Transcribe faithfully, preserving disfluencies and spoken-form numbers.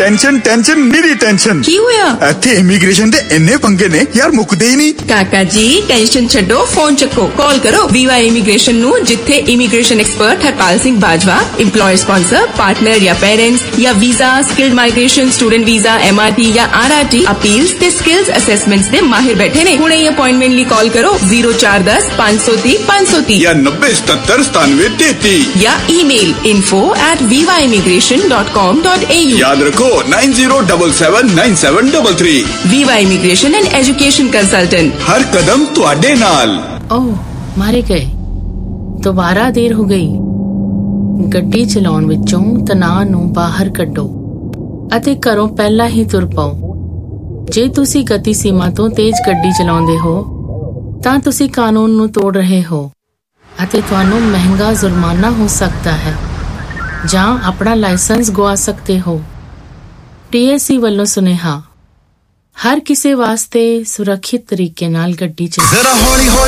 Tension tension मेरी tension की होया इत्थे इमीग्रेशन दे इन्ने पंगे ने यार मुकदे ही नहीं। काका जी टेंशन छड्डो फोन चक्को कॉल करो वीवा इमीग्रेशन नु जिथे immigration expert Harpal Singh Bajwa employer sponsor partner या पेरेंट्स या visa skilled migration student visa MRT या आरआरटी अपील्स ते स्किल्स असेसमेंट्स दे माहिर बैठे ने। हुणे अपॉइंटमेंट ली कॉल करो जीरो चार दस पांच सौ तीस पांच सौ तीस या नब्बे सतर सतानवे तैतीस या email info at viva immigration dot com dot a u। याद रखो nine zero double seven nine seven double three. Viva Immigration and Education Consultant। हर कदम तुहाडे नाल। ओह मारे गए दोबारा देर हो गई। ਗੱਡੀ ਚਲਾਉਣ ਵਿੱਚੋਂ ਤਣਾਅ ਨੂੰ ਬਾਹਰ ਕੱਢੋ ਅਤੇ ਘਰੋਂ ਪਹਿਲਾਂ ਹੀ ਤੁਰ ਪਾਓ। ਜੇ ਤੁਸੀਂ ਗਤੀ ਸੀਮਾ ਤੋਂ ਤੇਜ਼ ਗੱਡੀ ਚਲਾਉਂਦੇ ਹੋ ਤਾਂ ਤੁਸੀਂ ਕਾਨੂੰਨ ਨੂੰ ਤੋੜ ਰਹੇ ਹੋ ਅਤੇ ਤੁਹਾਨੂੰ ਮਹਿੰਗਾ ਜੁਰਮਾਨਾ ਹੋ ਸਕਦਾ ਹੈ ਜਾਂ ਆਪਣਾ ਲਾਇਸੈਂਸ ਗਵਾ ਸਕਦੇ ਹੋ। ਟੀਐਸਸੀ ਵੱਲੋਂ ਸੁਨੇਹਾ ਹਰ ਕਿਸੇ ਵਾਸਤੇ ਸੁਰੱਖਿਅਤ ਤਰੀਕੇ ਨਾਲ ਗੱਡੀ ਚਲਾਓ।